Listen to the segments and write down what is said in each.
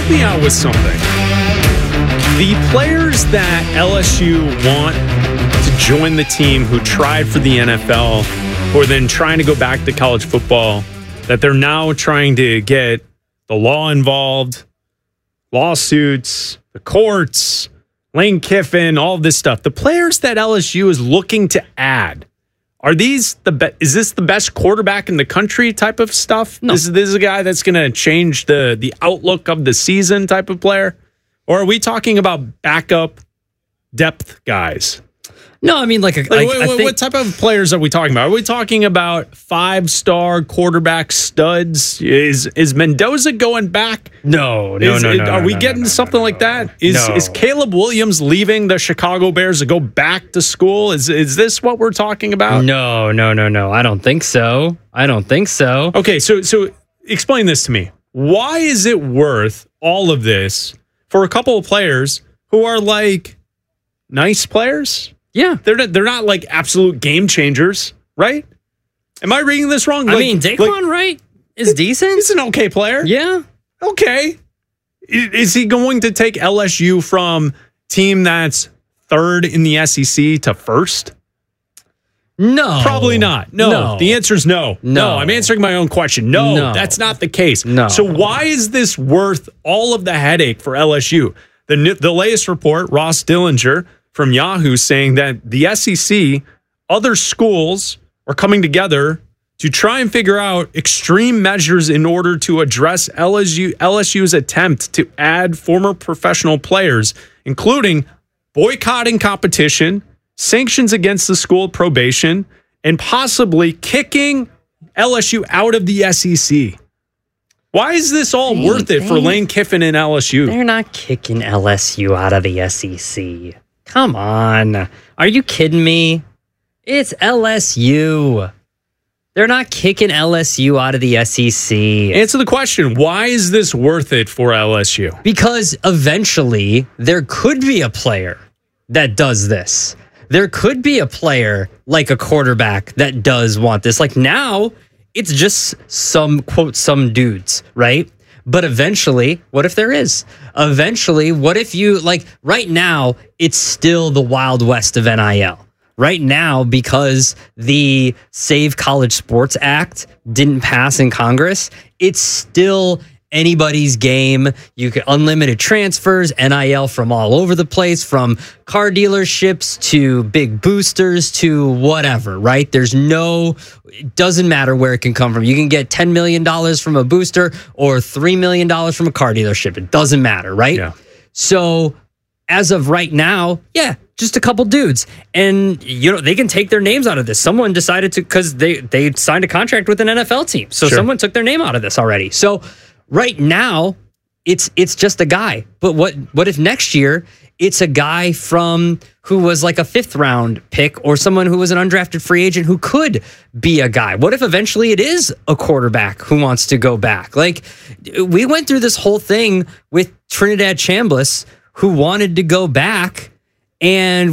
me out with something. The players that LSU want to join the team who tried for the NFL or then trying to go back to college football, that they're now trying to get the law involved, lawsuits, the courts, Lane Kiffin, all of this stuff. The players that LSU is looking to add, are these is this the best quarterback in the country type of stuff? No. This is a guy that's going to change the outlook of the season type of player? Or are we talking about backup depth guys? No, I mean, I think, what type of players are we talking about? Are we talking about 5-star quarterback studs? Is Mendoza going back? No. Are we getting something like that? Is Caleb Williams leaving the Chicago Bears to go back to school? Is this what we're talking about? No. I don't think so. Okay, so explain this to me. Why is it worth all of this for a couple of players who are like nice players? Yeah. They're not like absolute game changers, right? Am I reading this wrong? I mean, Daquan Wright is decent. He's an okay player. Yeah. Okay. Is he going to take LSU from team that's third in the SEC to first? No. Probably not. No. The answer is no. No. I'm answering my own question. No, that's not the case. No. So why is this worth all of the headache for LSU? The latest report, Ross Dillinger from Yahoo, saying that the SEC, other schools are coming together to try and figure out extreme measures in order to address LSU's attempt to add former professional players, including boycotting competition, sanctions against the school, probation, and possibly kicking LSU out of the SEC. Why is this all worth it for Lane Kiffin and LSU? They're not kicking LSU out of the SEC. Come on. Are you kidding me? It's LSU. They're not kicking LSU out of the SEC. Answer the question. Why is this worth it for LSU? Because eventually there could be a player that does this. There could be a player like a quarterback that does want this. Like now, it's just some dudes, right? But eventually, what if there is? Eventually, what if you, right now, it's still the Wild West of NIL. Right now, because the Save College Sports Act didn't pass in Congress, it's still anybody's game. You get unlimited transfers, NIL from all over the place, from car dealerships to big boosters to whatever, right? It doesn't matter where it can come from. You can get $10 million from a booster or $3 million from a car dealership. It doesn't matter, right? Yeah. So as of right now, just a couple dudes. And, they can take their names out of this. Someone decided to, because they signed a contract with an NFL team. So someone took their name out of this already. So right now, it's just a guy. But what if next year it's a guy who was like a 5th round pick or someone who was an undrafted free agent who could be a guy? What if eventually it is a quarterback who wants to go back? We went through this whole thing with Trinidad Chambliss, who wanted to go back, and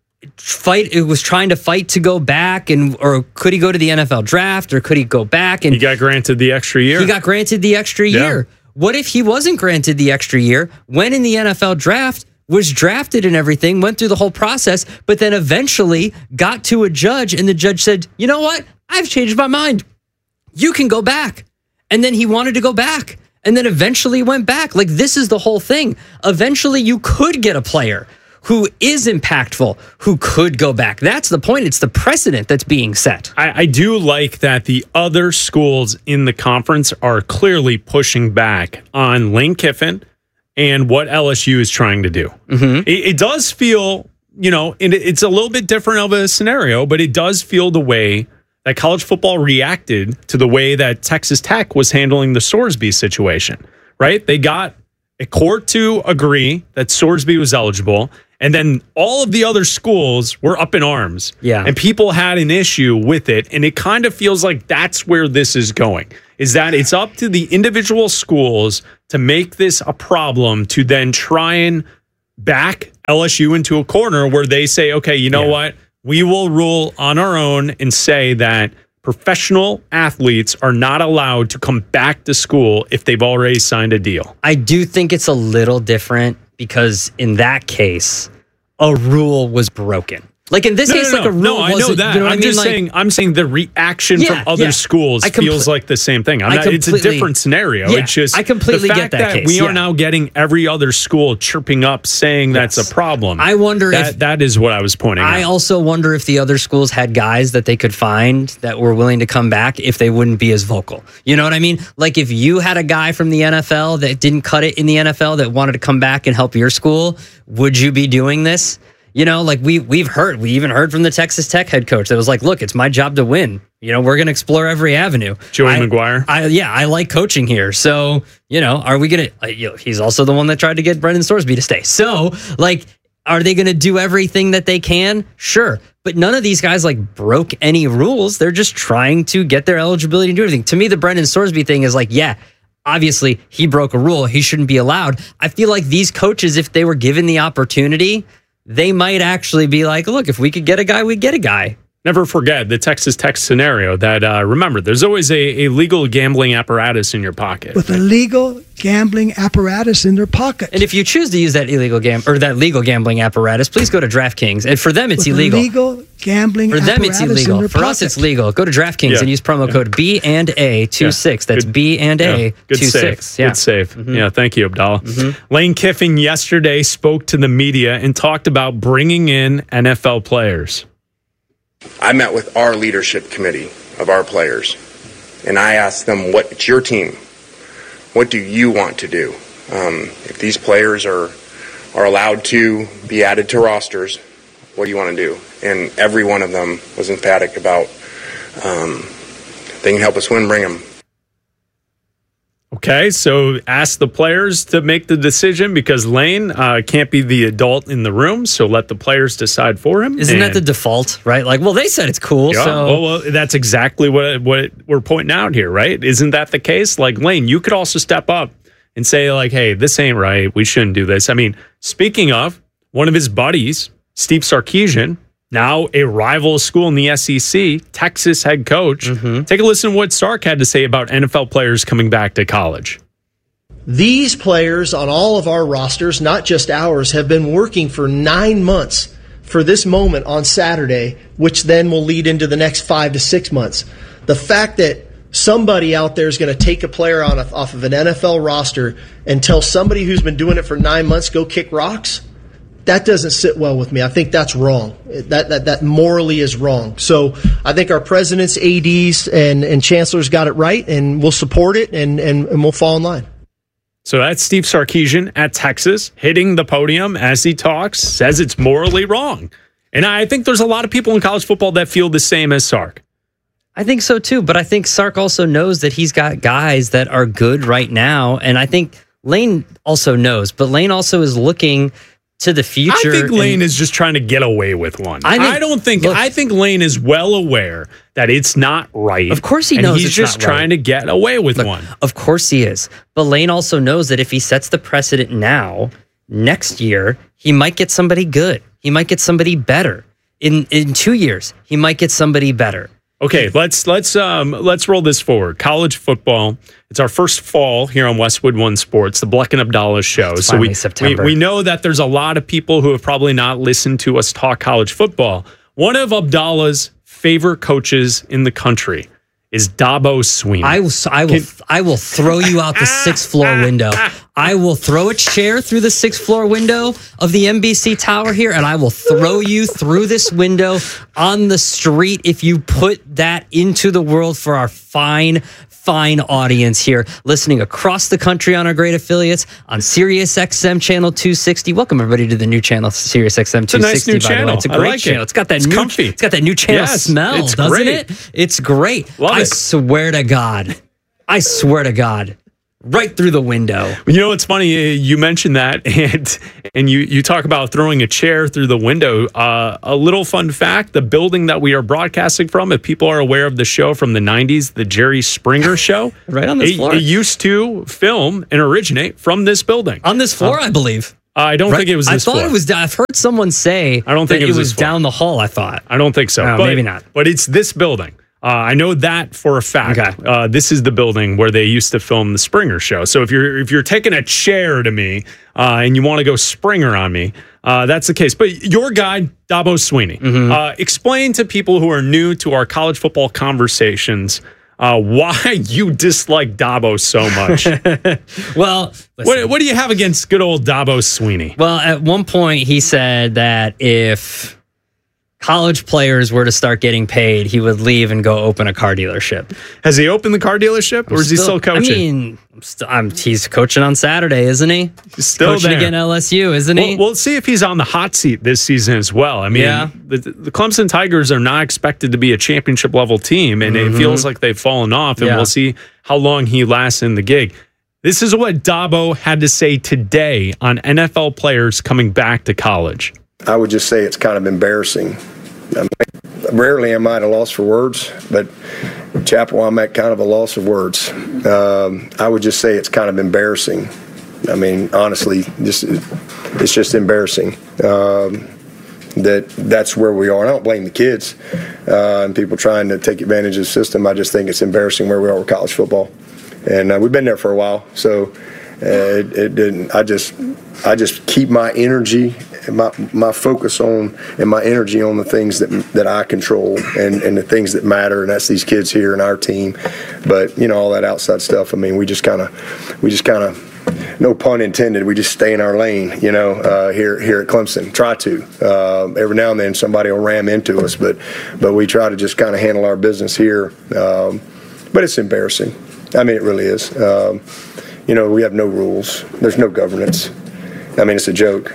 it was trying to fight to go back, or could he go to the NFL draft, or could he go back? And he got granted the extra year. He got granted the extra year. What if he wasn't granted the extra year, went in the NFL draft, was drafted and everything, went through the whole process, but then eventually got to a judge, and the judge said, you know what? I've changed my mind. You can go back. And then he wanted to go back, and then eventually went back. This is the whole thing. Eventually, you could get a player who is impactful, who could go back. That's the point. It's the precedent that's being set. I do like that the other schools in the conference are clearly pushing back on Lane Kiffin and what LSU is trying to do. Mm-hmm. It does feel, it's a little bit different of a scenario, but it does feel the way that college football reacted to the way that Texas Tech was handling the Sorsby situation, right? They got a court to agree that Sorsby was eligible, and then all of the other schools were up in arms. Yeah. And people had an issue with it, and it kind of feels like that's where this is going, is that it's up to the individual schools to make this a problem to then try and back LSU into a corner where they say, okay, you know what? We will rule on our own and say that professional athletes are not allowed to come back to school if they've already signed a deal. I do think it's a little different because in that case, a rule was broken. Like in this case, like a rule. No, I know that. You know I'm just saying. I'm saying the reaction from other schools feels like the same thing. It's a different scenario. Yeah, it's just I completely the fact get that that case. we are now getting every other school chirping up saying that's a problem. I wonder if that is what I was pointing out. I also wonder if the other schools had guys that they could find that were willing to come back if they wouldn't be as vocal. You know what I mean? Like if you had a guy from the NFL that didn't cut it in the NFL that wanted to come back and help your school, would you be doing this? You know, like we even heard from the Texas Tech head coach that was like, look, it's my job to win. You know, we're going to explore every avenue. Joey McGuire. I like coaching here. So, you know, are we going to, he's also the one that tried to get Brendan Sorsby to stay. So like, are they going to do everything that they can? Sure. But none of these guys like broke any rules. They're just trying to get their eligibility to do everything. To me, the Brendan Sorsby thing is like, yeah, obviously he broke a rule. He shouldn't be allowed. I feel like these coaches, if they were given the opportunity, they might actually be like, look, if we could get a guy, we'd get a guy. Never forget the Texas Tech scenario that, remember, there's always a legal gambling apparatus in your pocket. With a legal gambling apparatus in their pocket. And if you choose to use that legal gambling apparatus, please go to DraftKings. And for them, it's illegal. Legal gambling for them, it's illegal. For pocket. us, it's legal. Go to DraftKings and use promo code B&A26. That's B&A26. Good save. Good save. Mm-hmm. Yeah, thank you, Abdallah. Mm-hmm. Lane Kiffin yesterday spoke to the media and talked about bringing in NFL players. I met with our leadership committee of our players, and I asked them, what's your team? What do you want to do? If these players are allowed to be added to rosters, what do you want to do? And every one of them was emphatic about they can help us win, bring them. Okay, so ask the players to make the decision because Lane can't be the adult in the room, so let the players decide for him. Isn't that the default, right? Like, well, they said it's cool, yeah, so... Well, that's exactly what we're pointing out here, right? Isn't that the case? Like, Lane, you could also step up and say, like, hey, this ain't right. We shouldn't do this. I mean, speaking of, one of his buddies, Steve Sarkisian, now a rival school in the SEC, Texas head coach. Mm-hmm. Take a listen to what Sark had to say about NFL players coming back to college. These players on all of our rosters, not just ours, have been working for 9 months for this moment on Saturday, which then will lead into the next 5 to 6 months. The fact that somebody out there is going to take a player off of an NFL roster and tell somebody who's been doing it for 9 months, go kick rocks, that doesn't sit well with me. I think that's wrong. That morally is wrong. So I think our presidents, ADs, and chancellors got it right, and we'll support it, and we'll fall in line. So that's Steve Sarkisian at Texas, hitting the podium as he talks, says it's morally wrong. And I think there's a lot of people in college football that feel the same as Sark. I think so too, but I think Sark also knows that he's got guys that are good right now, and I think Lane also knows, but Lane also is looking to the future. I think Lane is just trying to get away with one. I think Lane is well aware that it's not right. Of course he knows he's it's just not right. trying to get away with one. Of course he is. But Lane also knows that if he sets the precedent now, next year, he might get somebody good. He might get somebody better. In 2 years, he might get somebody better. Okay, let's roll this forward. College football. It's our first fall here on Westwood One Sports, the Bleck and Abdallah show. It's finally September. We know that there's a lot of people who have probably not listened to us talk college football. One of Abdallah's favorite coaches in the country is Dabo Swinney. I will throw you out the 6th floor window. I will throw a chair through the 6th floor window of the NBC Tower here, and I will throw you through this window on the street if you put that into the world for our fine audience here listening across the country on our great affiliates on Sirius XM channel 260. Welcome everybody to the new channel Sirius XM 260. It's a nice new channel. It's a great channel. It's got that new comfy. It's got that new channel smell, doesn't great. it? It's great. Love I it. swear to God. Right through the window. You know, it's funny. You mentioned that, and you talk about throwing a chair through the window. A little fun fact, the building that we are broadcasting from, if people are aware of the show from the 90s, the Jerry Springer show. Right on this floor. It used to film and originate from this building. On this floor, I believe. I don't think it was this floor. I thought it was. I've heard someone say I don't think that it was down the hall, I thought. I don't think so. No, maybe not. But it's this building. I know that for a fact. Okay. This is the building where they used to film the Springer show. So if you're taking a chair to me and you want to go Springer on me, that's the case. But your guy, Dabo Swinney, explain to people who are new to our college football conversations why you dislike Dabo so much. Well, What do you have against good old Dabo Swinney? Well, at one point he said that if college players were to start getting paid, he would leave and go open a car dealership. Has he opened the car dealership, or is he still coaching? I mean, he's coaching on Saturday, isn't he? He's still coaching there. again LSU, isn't he? We'll see if he's on the hot seat this season as well. I mean, Yeah. the Clemson Tigers are not expected to be a championship level team, and it feels like they've fallen off, and Yeah. we'll see how long he lasts in the gig. This is what Dabo had to say today on NFL players coming back to college. I would just say it's kind of embarrassing. Rarely am I at a loss for words, but Chapel, I'm at kind of a loss of words. I would just say it's kind of embarrassing. I mean, honestly, it's just embarrassing that's where we are. And I don't blame the kids and people trying to take advantage of the system. I just think it's embarrassing where we are with college football, and we've been there for a while. So it didn't. I just keep my energy, and my focus on, and my energy on the things that I control and the things that matter, and that's these kids here and our team. But all that outside stuff. I mean, we just kind of, no pun intended, we just stay in our lane. Here at Clemson, try to. Every now and then somebody will ram into us, but we try to just kind of handle our business here. But it's embarrassing. I mean, it really is. We have no rules. There's no governance. I mean, it's a joke.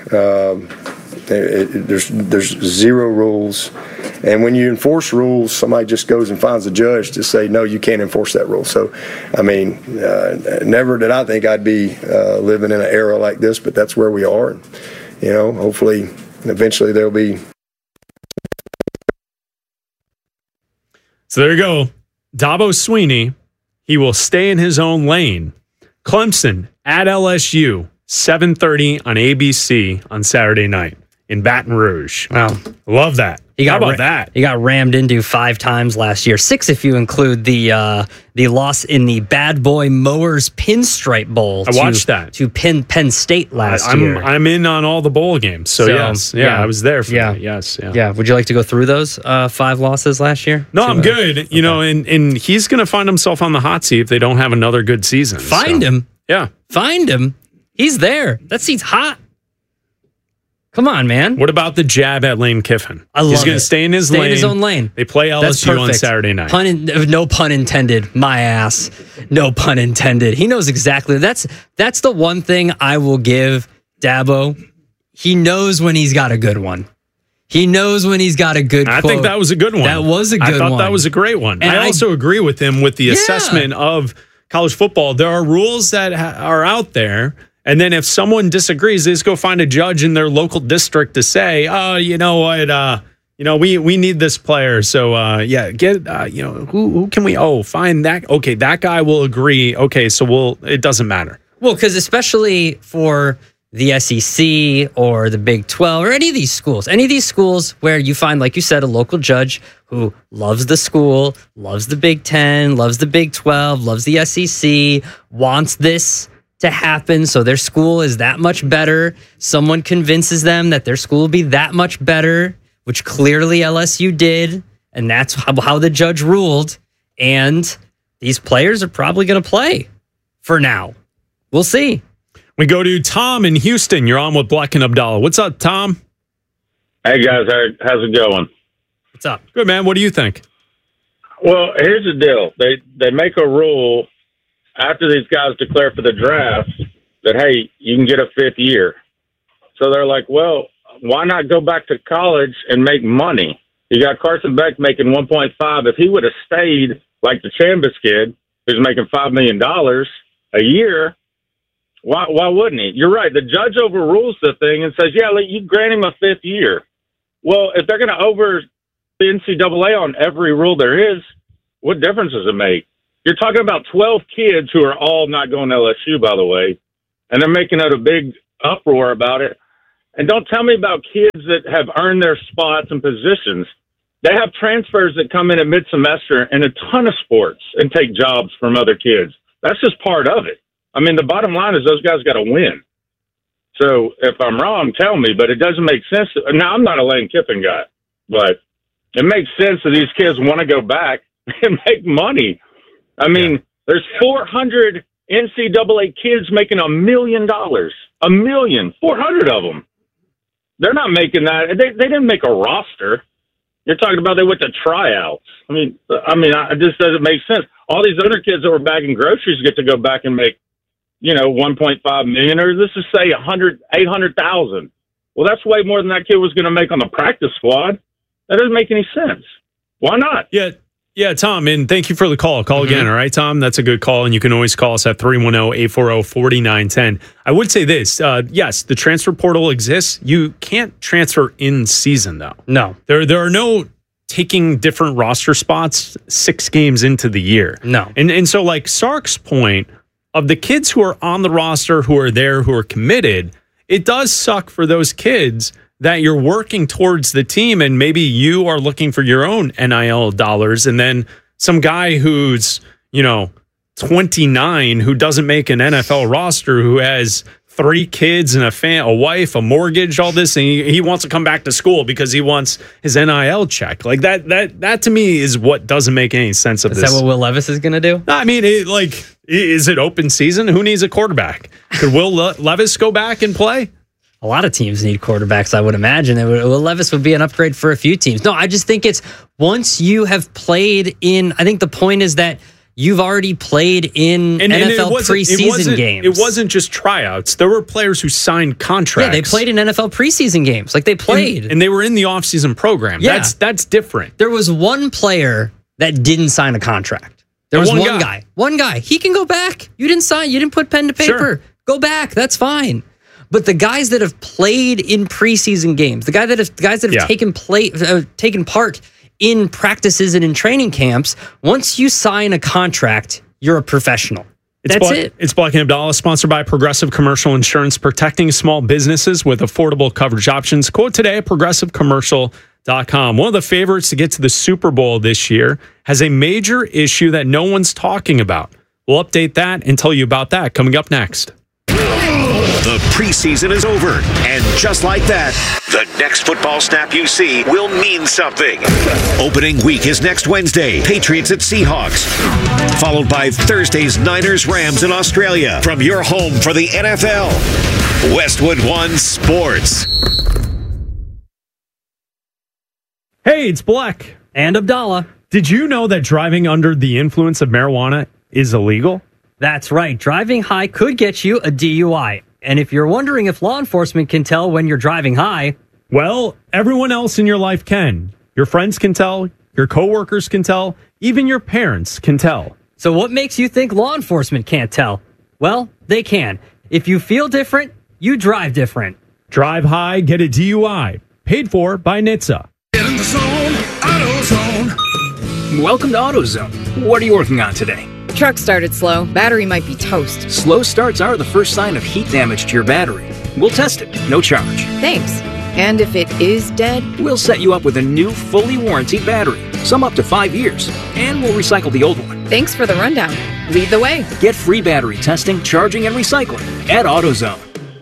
There's zero rules. And when you enforce rules, somebody just goes and finds a judge to say, no, you can't enforce that rule. So, I mean, never did I think I'd be living in an era like this, but that's where we are. And, hopefully, eventually there'll be. So there you go. Dabo Swinney, he will stay in his own lane. Clemson at LSU, 7:30 on ABC on Saturday night in Baton Rouge. Wow. Love that. How about that? He got rammed into 5 times last year. 6 if you include the loss in the Bad Boy Mowers Pinstripe Bowl. I watched that. To Penn State last year. I'm in on all the bowl games. So yes. Yeah, I was there for that. Yes. Yeah. Yeah. Would you like to go through those 5 losses last year? No, I'm good. And he's going to find himself on the hot seat if they don't have another good season. Find him. Yeah. Find him. He's there. That seat's hot. Come on, man. What about the jab at Lane Kiffin? I love He's going to it. stay in his lane. Stay in his own lane. They play That's LSU on perfect. Saturday night. No pun intended. My ass. No pun intended. He knows exactly. That's the one thing I will give Dabo. He knows when he's got a good one. He knows when he's got a good quote. I think that was a good one. That was a good one. I thought that was a great one. And I also agree with him with the assessment of college football. There are rules that are out there. And then if someone disagrees, they just go find a judge in their local district to say, oh, you know what, we need this player. So, who can we, find that. Okay, that guy will agree. Okay, so it doesn't matter. Well, because especially for the SEC or the Big 12 or any of these schools where you find, like you said, a local judge who loves the school, loves the Big 10, loves the Big 12, loves the SEC, wants this to happen, so their school is that much better. Someone convinces them that their school will be that much better, which clearly LSU did, and that's how the judge ruled. And these players are probably going to play for now. We'll see. We go to Tom in Houston. You're on with Black and Abdallah. What's up, Tom? Hey, guys. How's it going? What's up? Good, man. What do you think? Well, here's the deal. They make a rule after these guys declare for the draft that, hey, you can get a 5th year. So they're like, well, why not go back to college and make money? You got Carson Beck making 1.5. If he would have stayed like the Chambers kid, who's making $5 million a year, why wouldn't he? You're right. The judge overrules the thing and says, yeah, you grant him a 5th year. Well, if they're going to over the NCAA on every rule there is, what difference does it make? You're talking about 12 kids who are all not going to LSU, by the way, and they're making out a big uproar about it. And don't tell me about kids that have earned their spots and positions. They have transfers that come in at mid-semester in a ton of sports and take jobs from other kids. That's just part of it. I mean, the bottom line is those guys got to win. So if I'm wrong, tell me, but it doesn't make sense. Now, I'm not a Lane Kiffin guy, but it makes sense that these kids want to go back and make money. I mean, there's 400 NCAA kids making $1 million. 400 of them. They're not making that. They didn't make a roster. You're talking about they went to tryouts. I mean, it just doesn't make sense. All these other kids that were bagging groceries get to go back and make, $1.5 million, or let's just say 800,000. Well, that's way more than that kid was going to make on the practice squad. That doesn't make any sense. Why not? Yeah, Tom, and thank you for the call. Call again, all right, Tom? That's a good call, and you can always call us at 310-840-4910. I would say this. Yes, the transfer portal exists. You can't transfer in season, though. No. There are no taking different roster spots 6 games into the year. No. And so, like Sark's point, of the kids who are on the roster, who are there, who are committed, it does suck for those kids that you're working towards the team and maybe you are looking for your own NIL dollars, and then some guy who's, 29 who doesn't make an NFL roster, who has 3 kids and a wife, a mortgage, all this, and he wants to come back to school because he wants his NIL check. Like that to me is what doesn't make any sense of this. Is that what Will Levis is going to do? I mean, is it open season? Who needs a quarterback? Could Will Levis go back and play? A lot of teams need quarterbacks, I would imagine. Will Levis would be an upgrade for a few teams. No, I just think it's once you have played in, I think the point is that you've already played in NFL preseason games. It wasn't just tryouts. There were players who signed contracts. Yeah, they played in NFL preseason games. Like, they played. And they were in the offseason program. Yeah. That's different. There was one player that didn't sign a contract. There was one guy. One guy. He can go back. You didn't sign. You didn't put pen to paper. Sure. Go back. That's fine. But the guys that have played in preseason games, the guys that have taken part in practices and in training camps, once you sign a contract, you're a professional. That's it. It's Black and Abdallah, sponsored by Progressive Commercial Insurance, protecting small businesses with affordable coverage options. Quote today at progressivecommercial.com. One of the favorites to get to the Super Bowl this year has a major issue that no one's talking about. We'll update that and tell you about that coming up next. The preseason is over, and just like that, the next football snap you see will mean something. Opening week is next Wednesday, Patriots at Seahawks, followed by Thursday's Niners-Rams in Australia. From your home for the NFL, Westwood One Sports. Hey, it's Black and Abdallah. Did you know that driving under the influence of marijuana is illegal? That's right. Driving high could get you a DUI. And if you're wondering if law enforcement can tell when you're driving high, well, everyone else in your life can. Your friends can tell, your coworkers can tell, even your parents can tell. So what makes you think law enforcement can't tell? Well, they can. If you feel different, you drive different. Drive high, get a DUI. Paid for by NHTSA. Get in the zone, AutoZone. Welcome to AutoZone. What are you working on today? Truck started slow. Battery might be toast. Slow starts are the first sign of heat damage to your battery. We'll test it, no charge. Thanks. And if it is dead? We'll set you up with a new, fully warranted battery, some up to 5 years, and we'll recycle the old one. Thanks for the rundown. Lead the way. Get free battery testing, charging, and recycling at AutoZone.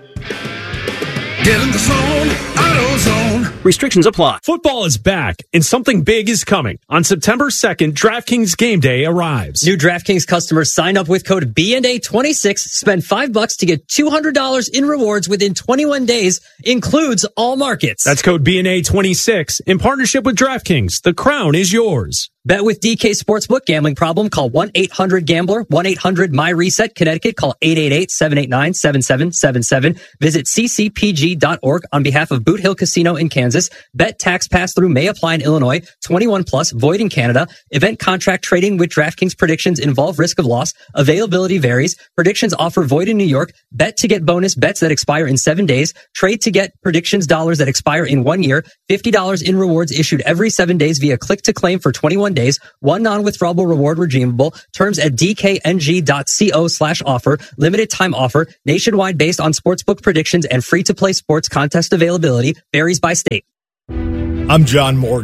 Get in the zone, AutoZone. Restrictions apply. Football is back, and something big is coming. On September 2nd, DraftKings Game Day arrives. New DraftKings customers sign up with code BNA26, spend $5 to get $200 in rewards within 21 days, includes all markets. That's code BNA26 in partnership with DraftKings. The crown is yours. Bet with DK Sportsbook. Gambling problem? Call 1-800-GAMBLER. 1-800-MyReset. Connecticut. Call 888-789-7777. Visit ccpg.org on behalf of Boot Hill Casino in Kansas. Bet tax pass-through may apply in Illinois. 21 plus. Void in Canada. Event contract trading with DraftKings predictions involve risk of loss. Availability varies. Predictions offer void in New York. Bet to get bonus bets that expire in 7 days. Trade to get predictions dollars that expire in 1 year. $50 in rewards issued every 7 days via click to claim for 21 days. One non-withdrawable reward redeemable. Terms at dkng.co/offer. Limited time offer. Nationwide based on sportsbook predictions and free-to-play sports contest availability. Varies by state. I'm John Morgan.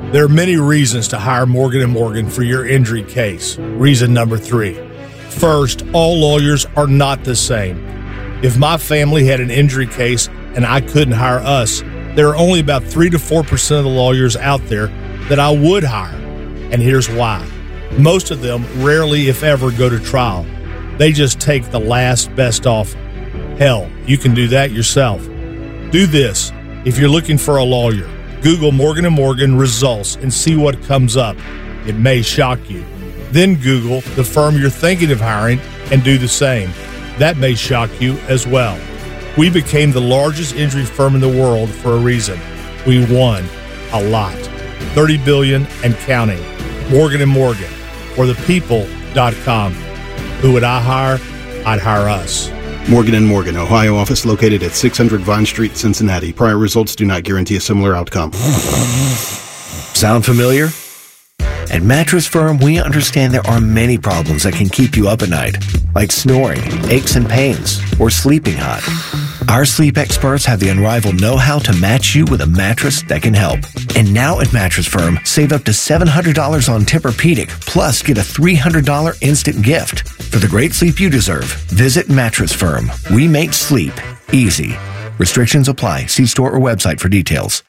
There are many reasons to hire Morgan & Morgan for your injury case. Reason number 3. First, all lawyers are not the same. If my family had an injury case and I couldn't hire us, there are only about 3 to 4% of the lawyers out there that I would hire. And here's why. Most of them rarely, if ever, go to trial. They just take the last best offer. Hell, you can do that yourself. Do this. If you're looking for a lawyer, Google Morgan & Morgan results and see what comes up. It may shock you. Then Google the firm you're thinking of hiring and do the same. That may shock you as well. We became the largest injury firm in the world for a reason. We won a lot. $30 billion and counting. Morgan & Morgan, or thepeople.com. Who would I hire? I'd hire us. Morgan & Morgan, Ohio office located at 600 Vine Street, Cincinnati. Prior results do not guarantee a similar outcome. Sound familiar? At Mattress Firm, we understand there are many problems that can keep you up at night, like snoring, aches and pains, or sleeping hot. Our sleep experts have the unrivaled know-how to match you with a mattress that can help. And now at Mattress Firm, save up to $700 on Tempur-Pedic, plus get a $300 instant gift. For the great sleep you deserve, visit Mattress Firm. We make sleep easy. Restrictions apply. See store or website for details.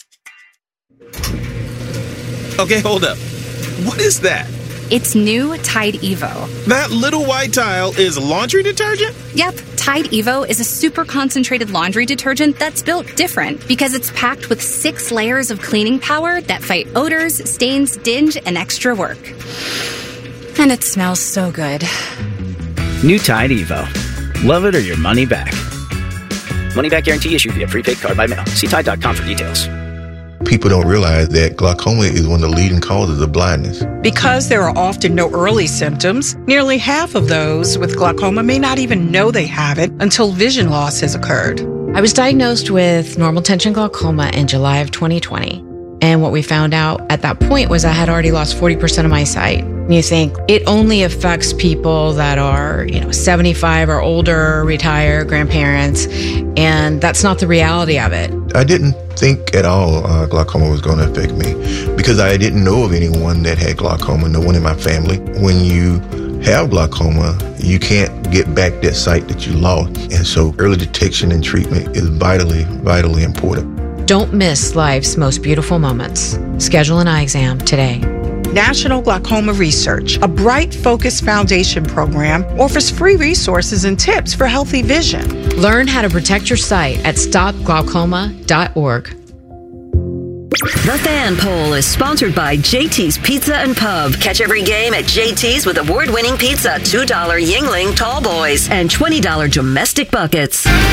Okay, hold up. What is that? It's new Tide Evo. That little white tile is laundry detergent? Yep, Tide Evo is a super concentrated laundry detergent that's built different because it's packed with 6 layers of cleaning power that fight odors, stains, dinge, and extra work. And it smells so good. New Tide Evo. Love it or your money back. Money back guarantee issued via prepaid card by mail. See Tide.com for details. People don't realize that glaucoma is one of the leading causes of blindness. Because there are often no early symptoms, nearly half of those with glaucoma may not even know they have it until vision loss has occurred. I was diagnosed with normal tension glaucoma in July of 2020. And what we found out at that point was I had already lost 40% of my sight. And you think it only affects people that are, 75 or older, retired, grandparents, and that's not the reality of it. I didn't think at all glaucoma was going to affect me because I didn't know of anyone that had glaucoma, no one in my family. When you have glaucoma, you can't get back that sight that you lost. And so early detection and treatment is vitally, vitally important. Don't miss life's most beautiful moments. Schedule an eye exam today. National Glaucoma Research, a Bright Focus Foundation program, offers free resources and tips for healthy vision. Learn how to protect your sight at stopglaucoma.org. The Fan Poll is sponsored by JT's Pizza and Pub. Catch every game at JT's with award-winning pizza, $2 Yingling Tall Boys, and $20 domestic buckets.